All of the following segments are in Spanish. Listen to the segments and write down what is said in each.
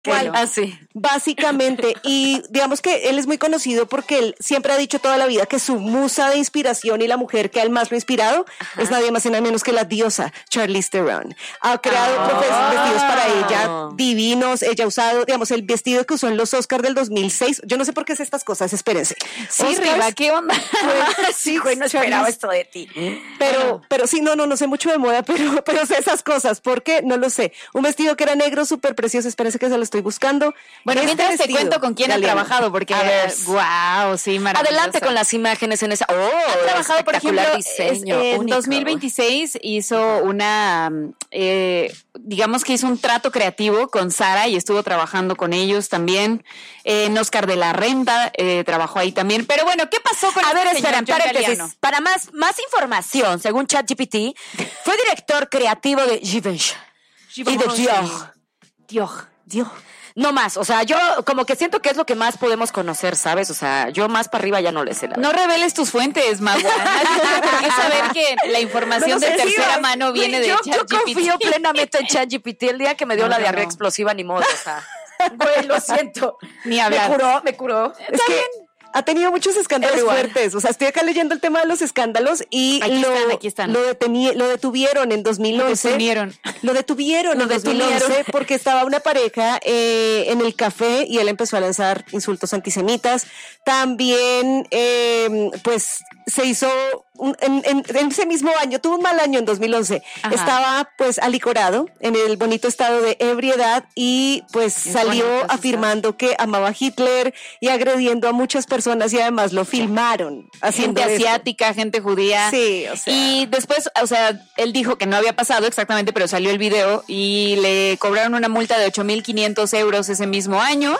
¿Cuál? Sí. Básicamente, y digamos que él es muy conocido porque él siempre ha dicho toda la vida que su musa de inspiración y la mujer que a él más lo ha inspirado es nadie más y nada menos que la diosa Charlize Theron. Ha creado vestidos para ella divinos. Ella ha usado, digamos, el vestido que usó en los Oscars del 2006. Yo no sé por qué es estas cosas, espérense. Sí, Riva, ¿qué onda? Sí, güey, no esperaba esto de ti. Pero sí, no sé mucho de moda, pero sé esas cosas. ¿Por qué? No lo sé. Un vestido que era negro, súper precioso. Espérense que se lo estoy buscando. Bueno, mientras te cuento con quién ha trabajado, porque wow, sí, maravilloso. Adelante con las imágenes en esa. Ha trabajado, por ejemplo, diseño, en único. 2026 hizo una, digamos que hizo un trato creativo con Zara y estuvo trabajando con ellos también. En Oscar de la Renta trabajó ahí también. Pero bueno, ¿qué pasó con espera, paréntesis. Para más información, según ChatGPT, fue director creativo de Givenchy y de Dior. No más, o sea, yo como que siento que es lo que más podemos conocer, ¿sabes? O sea, yo más para arriba ya no le sé la verdad. No reveles tus fuentes, Magua. Hay que saber que la información de tercera mano viene de ChatGPT. Yo confío plenamente en ChatGPT. El día que me dio la diarrea explosiva, ni modo, o sea, güey, lo siento. Ni hablar. Me curó. Es que ha tenido muchos escándalos fuertes. O sea, estoy acá leyendo el tema de los escándalos y aquí están. Lo detuvieron en 2011. Lo detuvieron en 2011 porque estaba una pareja en el café y él empezó a lanzar insultos antisemitas. También, pues, se hizo en ese mismo año, tuvo un mal año en 2011. Ajá. Estaba, pues, alicorado en el bonito estado de ebriedad y, pues, salió afirmando que amaba a Hitler y agrediendo a muchas personas y además lo filmaron haciendo gente asiática, gente judía. Sí, o sea. Y después, o sea, él dijo que no había pasado exactamente, pero salió el video y le cobraron una multa de 8,500 euros ese mismo año.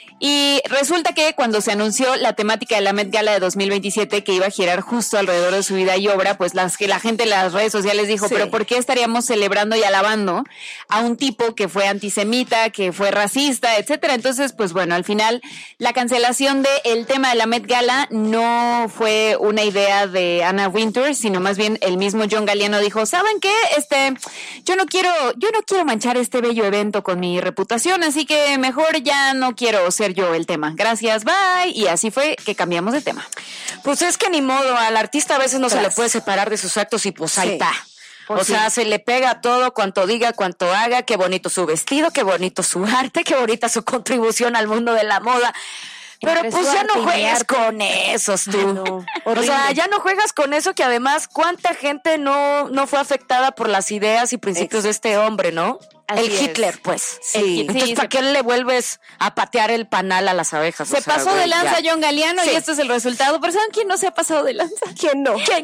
Y resulta que cuando se anunció la temática de la Met Gala de 2027 que iba a girar justo alrededor de su vida y obra, pues la gente en las redes sociales dijo, pero ¿por qué estaríamos celebrando y alabando a un tipo que fue antisemita, que fue racista, etcétera? Entonces, pues bueno, al final la cancelación del tema de la Met Gala no fue una idea de Anna Wintour, sino más bien el mismo John Galliano dijo, ¿saben qué? Yo no quiero manchar este bello evento con mi reputación, así que mejor ya no quiero ser yo el tema. Gracias, bye. Y así fue que cambiamos de tema. Pues es que ni modo, al artista a veces no se le puede separar de sus actos y pues ahí está. O sea, se le pega todo, cuanto diga, cuanto haga, qué bonito su vestido, qué bonito su arte, qué bonita su contribución al mundo de la moda. Pero pues ya no juegas con esos tú. O sea, ya no juegas con eso que además cuánta gente no fue afectada por las ideas y principios de este hombre, ¿no? Así el Hitler, es. pues. Sí. Entonces, ¿para qué le vuelves a patear el panal a las abejas? Se pasó de lanza John Galliano y este es el resultado. Pero ¿saben quién no se ha pasado de lanza? ¿Quién no? ¿Quién?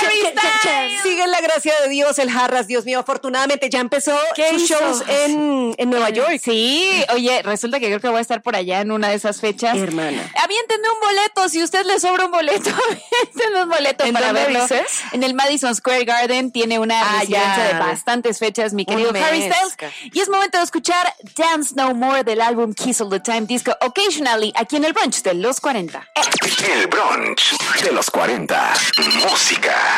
Sigue en la gracia de Dios, el Harras, Dios mío. Afortunadamente ya empezó sus shows en Nueva York. Sí, oye, resulta que creo que voy a estar por allá en una de esas fechas. Hermana. Aviéntenme un boleto, si a usted le sobra un boleto, aviéntenme un boleto para verlo. Dices? En el Madison Square Garden tiene una residencia de bastantes fechas, mi querido Harry Styles. Y es momento de escuchar Dance No More del álbum Kiss All the Time Disco Occasionally, aquí en el brunch de los 40. El brunch de los 40. Música.